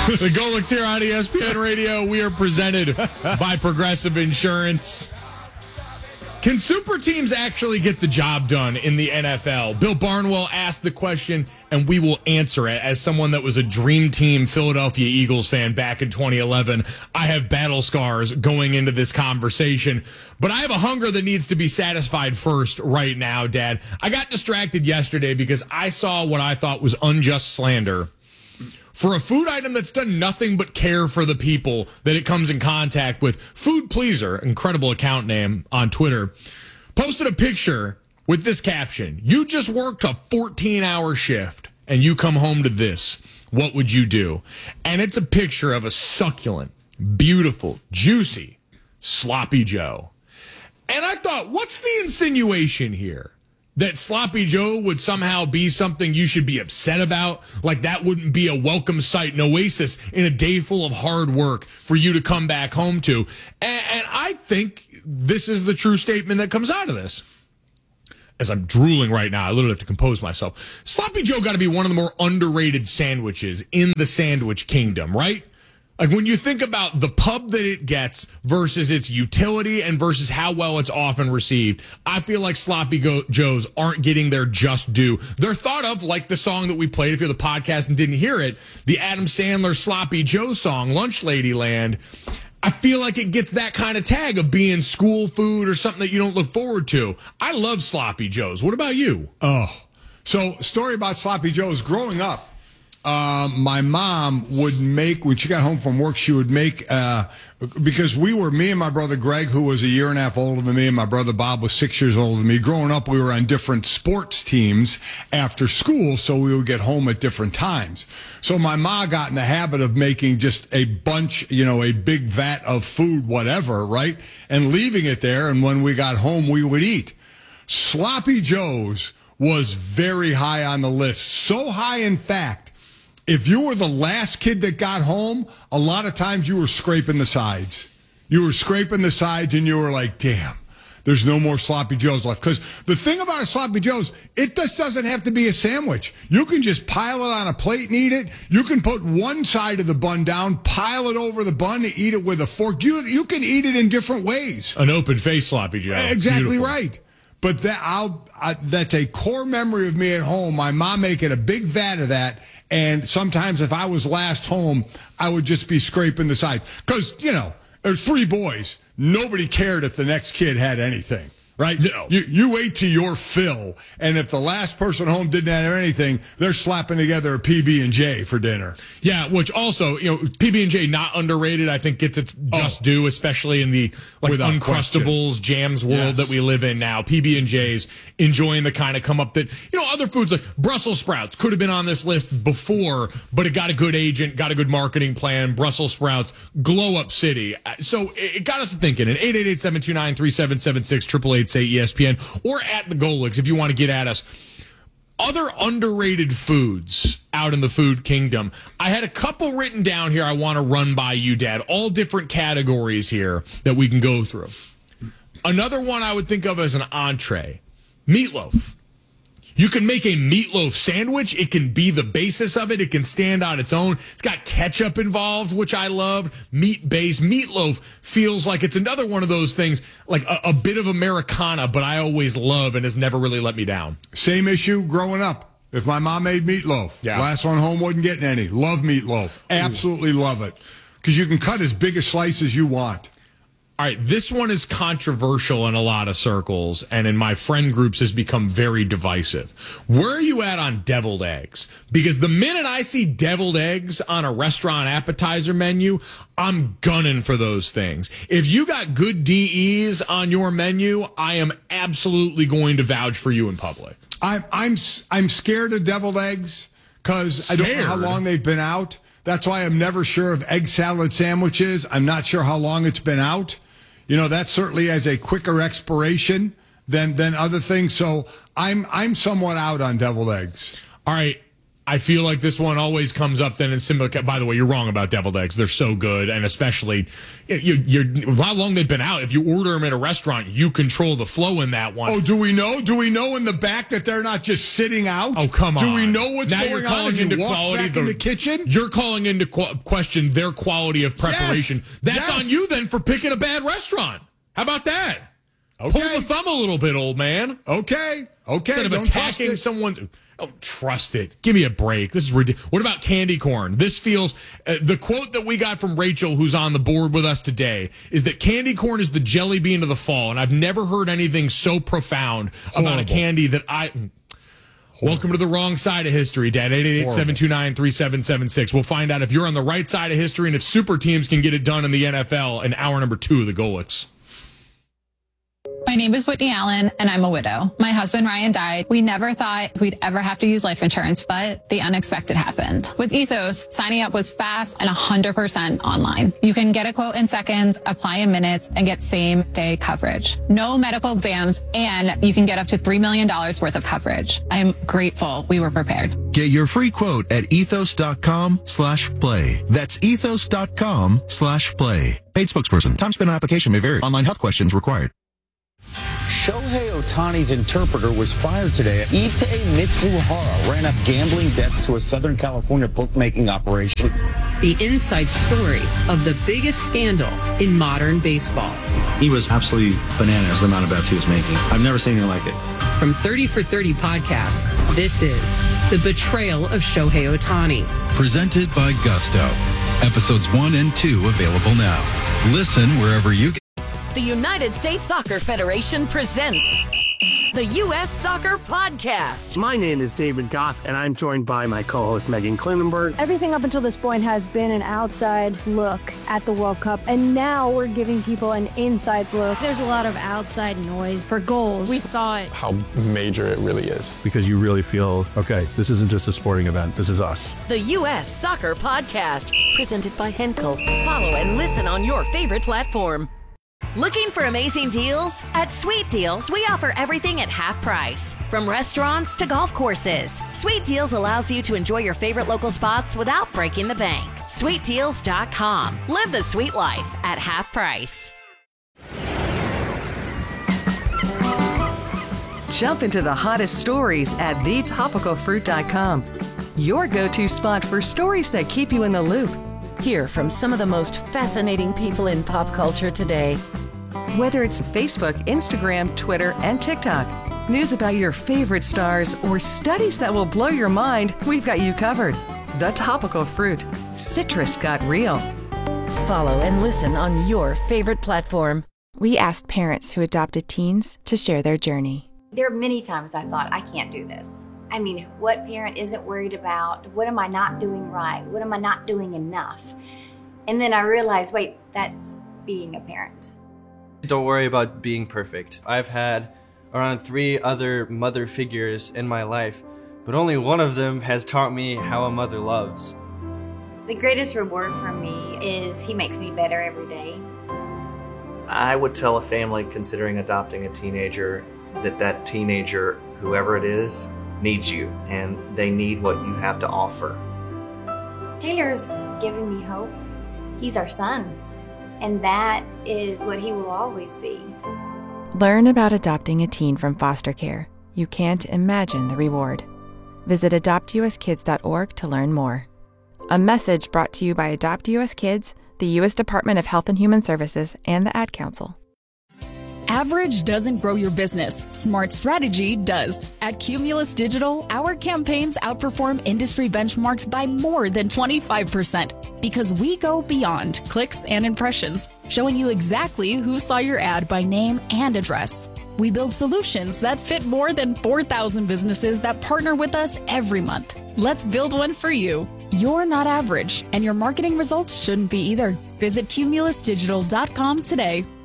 The Golics here on ESPN Radio. We are presented by Progressive Insurance. Can super teams actually get the job done in the NFL? Bill Barnwell asked the question, and we will answer it. As someone that was a dream team Philadelphia Eagles fan back in 2011, I have battle scars going into this conversation. But I have a hunger that needs to be satisfied first right now, Dad. I got distracted yesterday because I saw what I thought was unjust slander for a food item that's done nothing but care for the people that it comes in contact with. Food Pleaser, incredible account name on Twitter, posted a picture with this caption: "You just worked a 14-hour shift and you come home to this. What would you do?" And it's a picture of a succulent, beautiful, juicy Sloppy Joe. And I thought, what's the insinuation here? That Sloppy Joe would somehow be something you should be upset about? Like that wouldn't be a welcome sight, an oasis in a day full of hard work for you to come back home to? And I think this is the true statement that comes out of this. As I'm drooling right now, I literally have to compose myself. Sloppy Joe got to be one of the more underrated sandwiches in the sandwich kingdom, right? Like when you think about the pub that it gets versus its utility and versus how well it's often received, I feel like Sloppy Joes aren't getting their just due. They're thought of like the song that we played, if you're the podcast and didn't hear it, the Adam Sandler Sloppy Joe song, Lunch Lady Land. I feel like it gets that kind of tag of being school food or something that you don't look forward to. I love Sloppy Joes. What about you? So story about Sloppy Joes. Growing up, my mom would make, when she got home from work, she would make, because me and my brother Greg, who was a year and a half older than me, and my brother Bob was 6 years older than me. Growing up, we were on different sports teams after school, so we would get home at different times. So my mom got in the habit of making just a bunch, a big vat of food, whatever, right? And leaving it there, and when we got home, we would eat. Sloppy Joe's was very high on the list. So high, in fact, if you were the last kid that got home, a lot of times you were scraping the sides. You were scraping the sides and you were like, damn, there's no more Sloppy Joes left. Because the thing about a Sloppy Joes, it just doesn't have to be a sandwich. You can just pile it on a plate and eat it. You can put one side of the bun down, pile it over the bun, and eat it with a fork. You can eat it in different ways. An open-faced Sloppy Joe. Exactly Beautiful. Right. But that's a core memory of me at home. My mom making a big vat of that. And sometimes if I was last home, I would just be scraping the side. Because, there's three boys. Nobody cared if the next kid had anything, right? No. You ate to your fill. And if the last person home didn't have anything, they're slapping together a PB&J for dinner. Yeah, which also, PB&J not underrated. I think gets its just due, especially in the Uncrustables, jams world that we live in now. PB&J's enjoying the kind of come up that, other foods like Brussels sprouts could have been on this list before, but it got a good agent, got a good marketing plan. Brussels sprouts, glow up city. So it got us thinking. At 888-729-3776, 888-SAY-ESPN, or at the Golics if you want to get at us. Other underrated foods out in the food kingdom. I had a couple written down here I want to run by you, Dad. All different categories here that we can go through. Another one I would think of as an entree. Meatloaf. You can make a meatloaf sandwich. It can be the basis of it. It can stand on its own. It's got ketchup involved, which I love. Meat-based. Meatloaf feels like it's another one of those things, like a bit of Americana, but I always love and has never really let me down. Same issue growing up. If my mom made meatloaf, last one home wasn't getting any. Love meatloaf. Absolutely love it. Because you can cut as big a slice as you want. All right, this one is controversial in a lot of circles, and in my friend groups has become very divisive. Where are you at on deviled eggs? Because the minute I see deviled eggs on a restaurant appetizer menu, I'm gunning for those things. If you got good DEs on your menu, I am absolutely going to vouch for you in public. I'm scared of deviled eggs because I don't know how long they've been out. That's why I'm never sure of egg salad sandwiches. I'm not sure how long it's been out. That certainly has a quicker expiration than other things. So I'm somewhat out on deviled eggs. All right. I feel like this one always comes up then in similar. By the way, you're wrong about deviled eggs. They're so good, and especially how long they've been out. If you order them at a restaurant, you control the flow in that one. Oh, do we know? Do we know in the back that they're not just sitting out? Oh, come on. Do we know what's now going you're on calling as you into walk quality back in the kitchen? You're calling into question their quality of preparation. Yes. That's Yes. on you then for picking a bad restaurant. How about that? Okay. Pull the thumb a little bit, old man. Okay. Instead of Don't attacking someone. Don't trust it. Give me a break. This is ridiculous. What about candy corn? This feels the quote that we got from Rachel, who's on the board with us today, is that candy corn is the jelly bean of the fall. And I've never heard anything so profound about a candy that Welcome to the wrong side of history, Dad. 888-729-3776. We'll find out if you're on the right side of history and if super teams can get it done in the NFL in hour number 2 of the Golics. My name is Whitney Allen, and I'm a widow. My husband, Ryan, died. We never thought we'd ever have to use life insurance, but the unexpected happened. With Ethos, signing up was fast and 100% online. You can get a quote in seconds, apply in minutes, and get same-day coverage. No medical exams, and you can get up to $3 million worth of coverage. I'm grateful we were prepared. Get your free quote at ethos.com/play. That's ethos.com/play. Paid spokesperson. Time spent on application may vary. Online health questions required. Shohei Ohtani's interpreter was fired today. Ippei Mitsuhara ran up gambling debts to a Southern California bookmaking operation. The inside story of the biggest scandal in modern baseball. He was absolutely bananas, the amount of bets he was making. I've never seen anything like it. From 30 for 30 podcasts, this is The Betrayal of Shohei Ohtani. Presented by Gusto. Episodes 1 and 2 available now. Listen wherever you get. The United States Soccer Federation presents the U.S. Soccer Podcast. My name is David Goss, and I'm joined by my co-host Megan Klinenberg. Everything up until this point has been an outside look at the World Cup, and now we're giving people an inside look. There's a lot of outside noise for goals. We thought how major it really is. Because you really feel, okay, this isn't just a sporting event, this is us. The U.S. Soccer Podcast, presented by Henkel. Follow and listen on your favorite platform. Looking for amazing deals? At Sweet Deals, we offer everything at half price. From restaurants to golf courses, Sweet Deals allows you to enjoy your favorite local spots without breaking the bank. SweetDeals.com. Live the sweet life at half price. Jump into the hottest stories at thetopicalfruit.com. Your go-to spot for stories that keep you in the loop. Hear from some of the most fascinating people in pop culture today. Whether it's Facebook, Instagram, Twitter, and TikTok, news about your favorite stars, or studies that will blow your mind, we've got you covered. The Topical Fruit. Citrus got real. Follow and listen on your favorite platform. We asked parents who adopted teens to share their journey. There are many times I thought, I can't do this. I mean, what parent isn't worried about, what am I not doing right? What am I not doing enough? And then I realized, wait, that's being a parent. Don't worry about being perfect. I've had around 3 other mother figures in my life, but only one of them has taught me how a mother loves. The greatest reward for me is he makes me better every day. I would tell a family considering adopting a teenager that teenager, whoever it is, needs you, and they need what you have to offer. Taylor's given me hope. He's our son, and that is what he will always be. Learn about adopting a teen from foster care. You can't imagine the reward. Visit adoptuskids.org to learn more. A message brought to you by Adopt US Kids, the U.S. Department of Health and Human Services, and the Ad Council. Average doesn't grow your business. Smart strategy does. At Cumulus Digital, our campaigns outperform industry benchmarks by more than 25% because we go beyond clicks and impressions, showing you exactly who saw your ad by name and address. We build solutions that fit more than 4,000 businesses that partner with us every month. Let's build one for you. You're not average, and your marketing results shouldn't be either. Visit cumulusdigital.com today.